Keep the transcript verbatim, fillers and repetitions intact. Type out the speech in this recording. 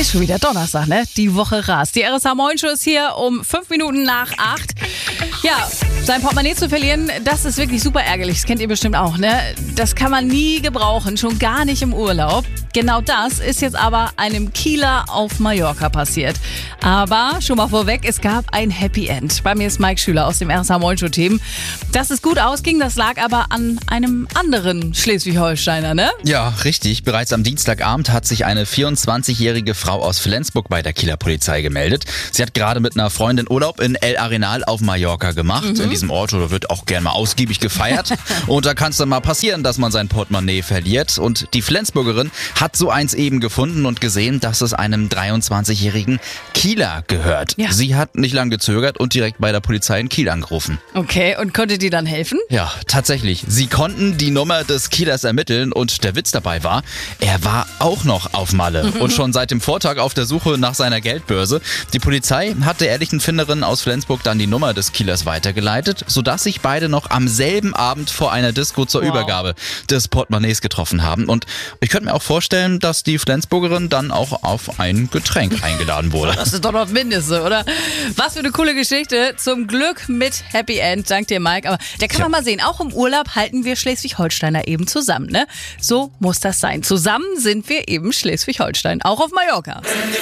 Ist schon wieder Donnerstag, ne? Die Woche rast. Die R S H-Morgenshow ist hier um fünf Minuten nach acht. Ja, sein Portemonnaie zu verlieren, das ist wirklich super ärgerlich. Das kennt ihr bestimmt auch, ne? Das kann man nie gebrauchen, schon gar nicht im Urlaub. Genau das ist jetzt aber einem Kieler auf Mallorca passiert. Aber schon mal vorweg, es gab ein Happy End. Bei mir ist Mike Schüler aus dem R S H-Morgenshow-Team. Dass es gut ausging, das lag aber an einem anderen Schleswig-Holsteiner, ne? Ja, richtig. Bereits am Dienstagabend hat sich eine vierundzwanzigjährige Frau aus Flensburg bei der Kieler Polizei gemeldet. Sie hat gerade mit einer Freundin Urlaub in El Arenal auf Mallorca gemacht. Mhm. In diesem Ort wird auch gerne mal ausgiebig gefeiert. Und da kann es dann mal passieren, dass man sein Portemonnaie verliert. Und die Flensburgerin hat so eins eben gefunden und gesehen, dass es einem dreiundzwanzigjährigen Kieler gehört. Ja. Sie hat nicht lange gezögert und direkt bei der Polizei in Kiel angerufen. Okay, und konnte die dann helfen? Ja, tatsächlich. Sie konnten die Nummer des Kielers ermitteln und der Witz dabei war, er war auch noch auf Malle mhm. und schon seit dem Vortag auf der Suche nach seiner Geldbörse. Die Polizei hat der ehrlichen Finderin aus Flensburg dann die Nummer des Kielers weitergeleitet, sodass sich beide noch am selben Abend vor einer Disco zur wow. Übergabe des Portemonnaies getroffen haben. Und ich könnte mir auch vorstellen, dass die Flensburgerin dann auch auf ein Getränk eingeladen wurde. Das ist doch noch Mindeste, oder? Was für eine coole Geschichte. Zum Glück mit Happy End. Dank dir, Mike. Aber da kann man mal sehen, auch im Urlaub halten wir Schleswig-Holsteiner eben zusammen, ne? So muss das sein. Zusammen sind wir eben Schleswig-Holstein. Auch auf Mallorca.